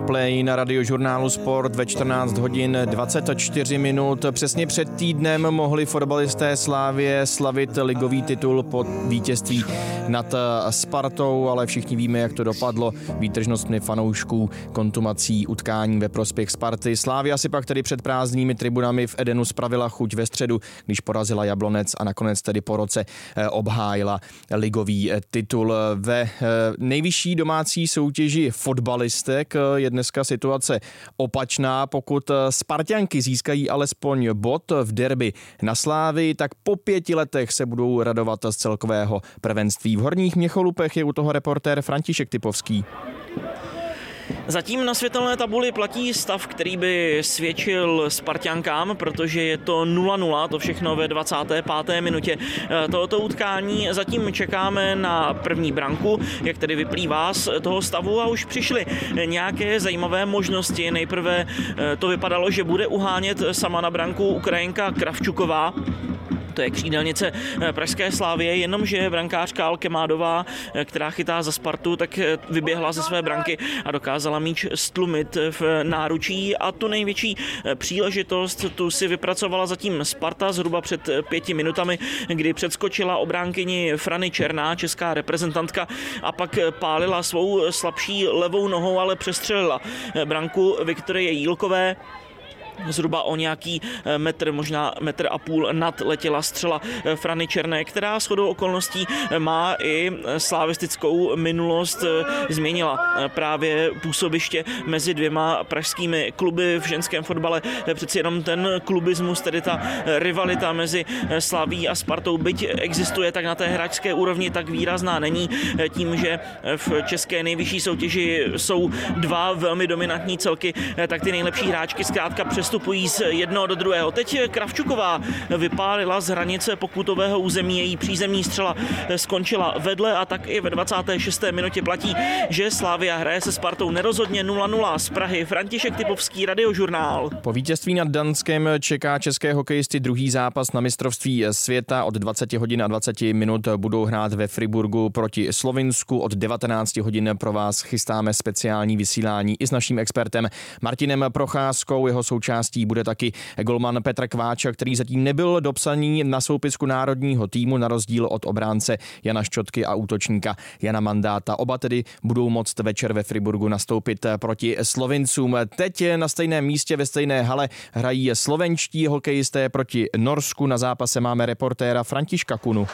Play na Radiožurnálu Sport ve 14 hodin 24 minut. Přesně před týdnem mohli fotbalisté Slavie slavit ligový titul po vítězství nad Spartou, ale všichni víme, jak to dopadlo výtržnostmi fanoušků, kontumací utkání ve prospěch Sparty. Slavia si pak tedy před prázdnými tribunami v Edenu spravila chuť ve středu, když porazila Jablonec a nakonec tedy po roce obhájila ligový titul. Ve nejvyšší domácí soutěži fotbalistek je dneska situace opačná. Pokud Sparťanky získají alespoň bod v derby na Slávii, tak po 5 letech se budou radovat z celkového prvenství. V Horních Měcholupech je u toho reportér František Typovský. Zatím na světelné tabuli platí stav, který by svědčil Sparťankám, protože je to 0-0, to všechno ve 25. minutě tohoto utkání. Zatím čekáme na první branku, jak tedy vyplývá z toho stavu, a už přišly nějaké zajímavé možnosti. Nejprve to vypadalo, že bude uhánět sama na branku Ukrajinka Kravčuková. To je křídelnice pražské Slavie, jenomže brankářka Alkemádová, která chytá za Spartu, tak vyběhla ze své branky a dokázala míč stlumit v náručí, a tu největší příležitost tu si vypracovala zatím Sparta zhruba před 5 minutami, kdy předskočila obránkyni Frany Černá, česká reprezentantka, a pak pálila svou slabší levou nohou, ale přestřelila branku Viktorie Jílkové. Zhruba o nějaký metr, možná 1,5 m nad letěla střela Frany Černé, která shodou okolností má i slavistickou minulost. Změnila právě působiště mezi dvěma pražskými kluby v ženském fotbale. Přeci jenom ten klubismus, tedy ta rivalita mezi Slavií a Spartou, byť existuje, tak na té hráčské úrovni tak výrazná není. Tím, že v české nejvyšší soutěži jsou dva velmi dominantní celky, tak ty nejlepší hráčky zkrátka přestupují z jednoho do druhého. Teď Kravčuková vypálila z hranice pokutového území, její přízemní střela skončila vedle, a tak i ve 26. minutě platí, že Slavia hraje se Spartou nerozhodně 0-0. Z Prahy František Typovský, Radiožurnál. Po vítězství nad Danskem čeká české hokejisty druhý zápas na mistrovství světa. Od 20 hodin a 20 minut budou hrát ve Friburgu proti Slovinsku. Od 19 hodin pro vás chystáme speciální vysílání i s naším expertem Martinem Procházkou. Jeho součástí bude taky golman Petr Kváča, který zatím nebyl dopsaný na soupisku národního týmu, na rozdíl od obránce Jana Ščotky a útočníka Jana Mandáta. Oba tedy budou moct večer ve Friburgu nastoupit proti Slovincům. Teď na stejném místě ve stejné hale hrají slovenští hokejisté proti Norsku. Na zápase máme reportéra Františka Kunu.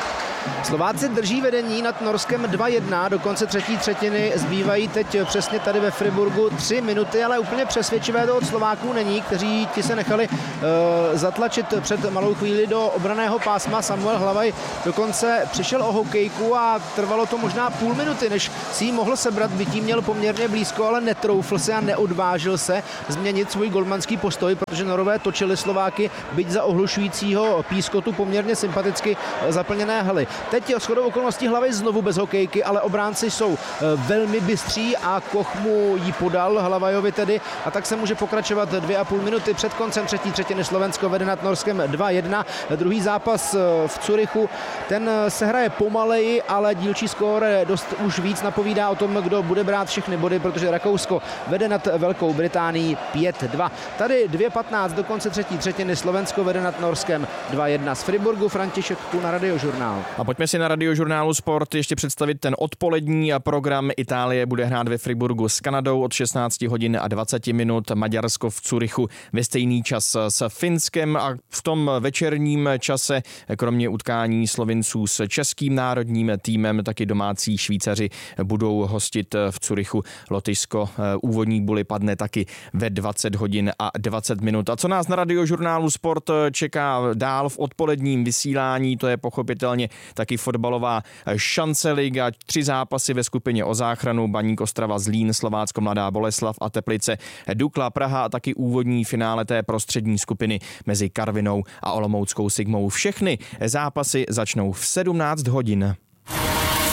Slováci drží vedení nad Norskem 2-1, do konce třetí třetiny zbývají teď přesně tady ve Friburgu 3 minuty, ale úplně přesvědčivé to od Slováků není, kteří ti se nechali zatlačit před malou chvíli do obranného pásma. Samuel Hlavaj dokonce přišel o hokejku a trvalo to možná půl minuty, než si ji mohl sebrat, byť jí měl poměrně blízko, ale netroufl se a neodvážil se změnit svůj golmanský postoj, protože Norové točili Slováky, byť za ohlušujícího pískotu poměrně sympaticky zaplněné haly. Teď shodou okolností Hlavy znovu bez hokejky, ale obránci jsou velmi bystří a Koch mu ji podal, Hlavajovi tedy, a tak se může pokračovat 2,5 minuty před koncem třetí třetiny. Slovensko vede nad Norskem 2-1. Druhý zápas v Curychu, ten se hraje pomaleji, ale dílčí skóre dost už víc napovídá o tom, kdo bude brát všechny body, protože Rakousko vede nad Velkou Británií 5-2. Tady 2:15 do konce třetí třetiny, Slovensko vede nad Norskem 2-1. Z Friburgu František Kuna, Radiožurnál. A pojďme si na Radiožurnálu Sport ještě představit ten odpolední program. Itálie bude hrát ve Friburgu s Kanadou od 16 hodin a 20 minut, Maďarsko v Curychu ve stejný čas s Finskem, a v tom večerním čase kromě utkání Slovinců s českým národním týmem taky domácí Švýcaři budou hostit v Curychu Lotyšsko. Úvodní buly padne taky ve 20 hodin a 20 minut. A co nás na Radiožurnálu Sport čeká dál v odpoledním vysílání, to je pochopitelně taky fotbalová šance liga. 3 zápasy ve skupině o záchranu: Baník Ostrava, Zlín, Slovácko Mladá Boleslav a Teplice Dukla Praha, a taky úvodní finále té prostřední skupiny mezi Karvinou a Olomouckou Sigmou. Všechny zápasy začnou v 17 hodin.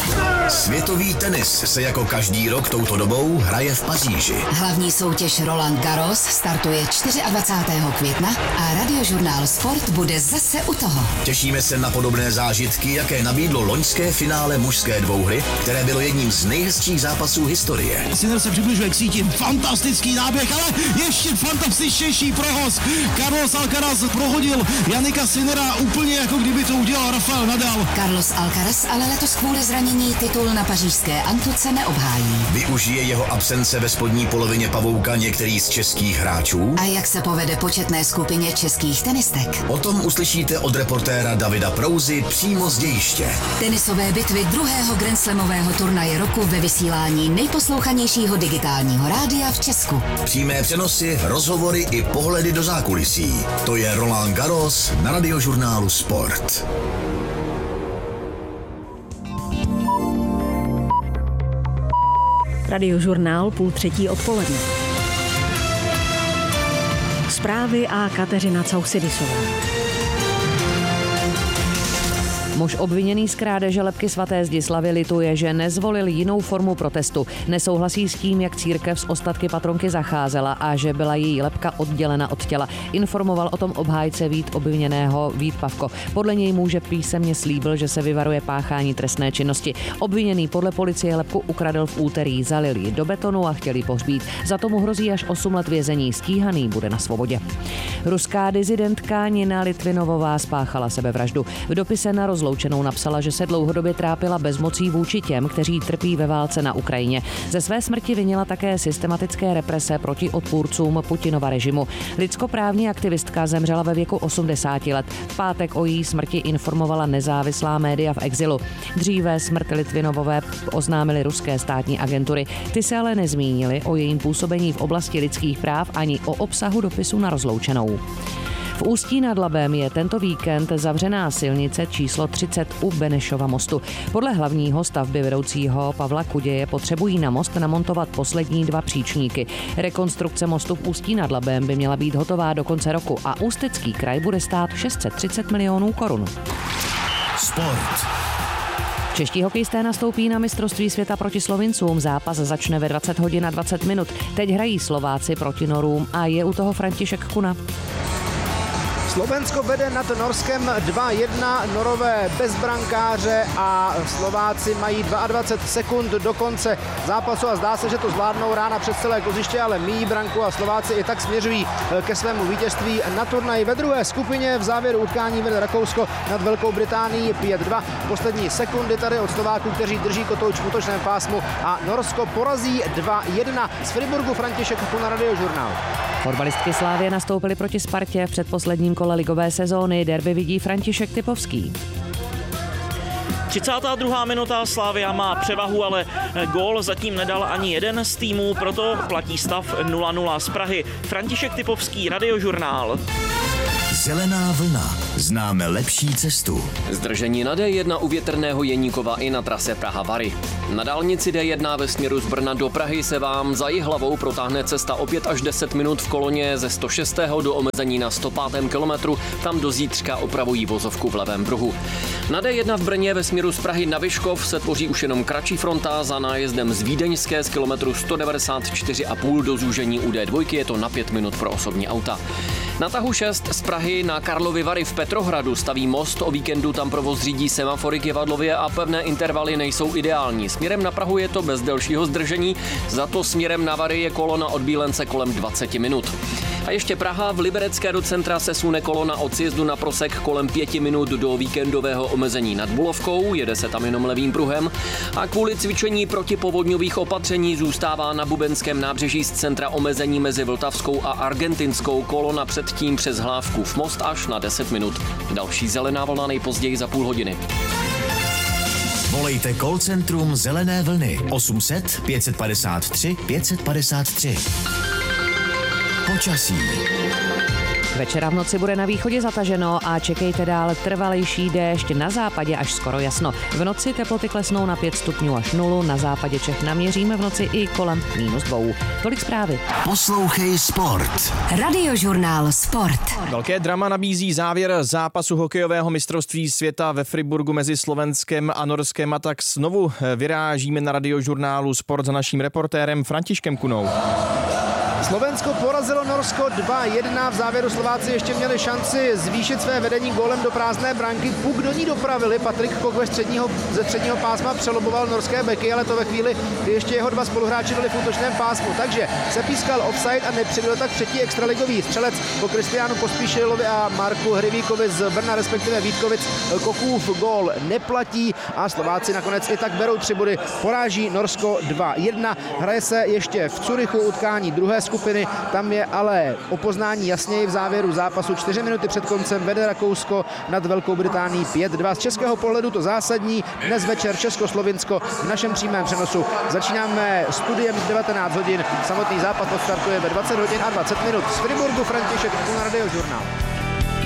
Světový tenis se jako každý rok touto dobou hraje v Paříži. Hlavní soutěž Roland Garros startuje 24. května a Radiožurnál Sport bude zase u toho. Těšíme se na podobné zážitky, jaké nabídlo loňské finále mužské dvouhry, které bylo jedním z nejhezčích zápasů historie. Sinner se přibližuje k síti, fantastický náběh, ale ještě fantastičtější prohoz. Carlos Alcaraz prohodil Jannika Sinnera úplně jako kdyby to udělal Rafael Nadal. Carlos Alcaraz ale letos kvůli zranění titul na pařížské Antuce neobhájí. Využije jeho absence ve spodní polovině pavouka některý z českých hráčů? A jak se povede početné skupině českých tenistek? O tom uslyšíte od reportéra Davida Prouzy přímo z dějiště. Tenisové bitvy druhého grandslamového turnaje roku ve vysílání nejposlouchanějšího digitálního rádia v Česku. Přímé přenosy, rozhovory i pohledy do zákulisí. To je Roland Garros na Radiožurnálu Sport. Radiožurnál 2:30 odpoledne. Zprávy a Kateřina Causidisová. Muž obviněný z krádeže lebky svaté Zdislavy lituje, že nezvolil jinou formu protestu. Nesouhlasí s tím, jak církev s ostatky patronky zacházela a že byla její lebka oddělena od těla. Informoval o tom obhájce obviněného Vít Pavko. Podle něj muže písemně slíbil, že se vyvaruje páchání trestné činnosti. Obviněný podle policie lebku ukradl v úterý, zalil ji do betonu a chtěl ji pohřbít. Za to mu hrozí až 8 let vězení. Stíhaný bude na svobodě. Ruská disidentka Nina Litvinovová spáchala sebevraždu. V dopise na rozloučenou napsala, že se dlouhodobě trápila bezmocí vůči těm, kteří trpí ve válce na Ukrajině. Ze své smrti vinila také systematické represe proti odpůrcům Putinova režimu. Lidskoprávní aktivistka zemřela ve věku 80 let. V pátek o její smrti informovala nezávislá média v exilu. Dříve smrt Litvinovové oznámily ruské státní agentury. Ty se ale nezmínily o jejím působení v oblasti lidských práv ani o obsahu dopisu na rozloučenou. V Ústí nad Labem je tento víkend zavřená silnice číslo 30 u Benešova mostu. Podle hlavního stavby vedoucího Pavla Kuděje potřebují na most namontovat poslední 2 příčníky. Rekonstrukce mostu v Ústí nad Labem by měla být hotová do konce roku a Ústecký kraj bude stát 630 milionů korun. Sport. Čeští hokejisté nastoupí na mistrovství světa proti Slovincům. Zápas začne ve 20 hodin a 20 minut. Teď hrají Slováci proti Norům a je u toho František Kuna. Slovensko vede nad Norskem 2-1, Norové bez brankáře a Slováci mají 22 sekund do konce zápasu a zdá se, že to zvládnou rána přes celé koziště, ale míjí branku a Slováci i tak směřují ke svému vítězství na turnaji. Ve druhé skupině v závěru utkání vede Rakousko nad Velkou Británií 5-2. Poslední sekundy tady od Slováků, kteří drží kotouč v útočném pásmu a Norsko porazí 2-1. Z Friburgu František Kuna, Radiožurnál. Fotbalistky Slávie nastoupily proti Spartě v předposledním kole ligové sezóny. Derby vidí František Typovský. 32. minuta, Slavia má převahu, ale gól zatím nedal ani jeden z týmů, proto platí stav 0-0 z Prahy. František Typovský, Radiožurnál. Zelená vlna. Známe lepší cestu. Zdržení na D1 u Větrného Jeníkova i na trase Praha-Vary. Na dálnici D1 ve směru z Brna do Prahy se vám za Jihlavou protáhne cesta o 5 až 10 minut v koloně ze 106. do omezení na 105. kilometru. Tam do zítřka opravují vozovku v levém pruhu. Na D1 v Brně ve směru z Prahy na Vyškov se tvoří už jenom kratší fronta. Za nájezdem z Vídeňské z kilometru 194,5 do zúžení u D2 je to na 5 minut pro osobní auta. Na tahu 6 z Prahy na Karlovy Vary v Petrohradu staví most, o víkendu tam provoz řídí semafory k Jevadlově a pevné intervaly nejsou ideální. Směrem na Prahu je to bez delšího zdržení, za to směrem na Vary je kolona od Bílence kolem 20 minut. A ještě Praha, v Liberecké do centra se sune kolona od sjezdu na Prosek kolem 5 minut do víkendového omezení nad Bulovkou, jede se tam jenom levým pruhem a kvůli cvičení protipovodňových opatření zůstává na Bubenském nábřeží z centra omezení mezi Vltavskou a Argentinskou, kolona předtím přes Hlávkův most až na 10 minut. Další zelená vlna nejpozději za půl hodiny. Volejte call centrum Zelené vlny 800 553 553. Počasí. Večera v noci bude na východě zataženo a čekejte dál trvalejší déšť, na západě až skoro jasno. V noci teploty klesnou na 5 stupňů až 0, na západě Čech naměříme v noci i kolem -2. Tolik zprávy. Poslouchej sport. Radiožurnál Sport. Velké drama nabízí závěr zápasu hokejového mistrovství světa ve Friburgu mezi Slovenskem a Norskem, a tak znovu vyrážíme na Radiožurnálu Sport za naším reportérem Františkem Kunou. Slovensko porazilo Norsko 2-1. V závěru Slováci ještě měli šanci zvýšit své vedení gólem do prázdné branky. Puk do ní dopravili. Patrik Kok ze středního pásma přeloboval norské beky, ale to ve chvíli, kdy ještě jeho dva spoluhráči byli v útočném pásmu. Takže se pískal offside a nepřibyl tak třetí extraligový střelec po Kristiánu Pospíšilovi a Marku Hrivíkovi z Brna, respektive Vítkovic. Kokův gól neplatí a Slováci nakonec i tak berou 3 body. Poráží Norsko 2-1. Hraje se ještě v Curychu utkání druhé skupiny, tam je ale o poznání jasněji v závěru zápasu. 4 minuty před koncem vede Rakousko nad Velkou Británií 5-2. Z českého pohledu to zásadní. Dnes večer Česko-Slovinsko v našem přímém přenosu. Začínáme studiem 19 hodin. Samotný zápas odstartuje ve 20 hodin a 20 minut. Z Friburgu František Kuna, Radiožurnál.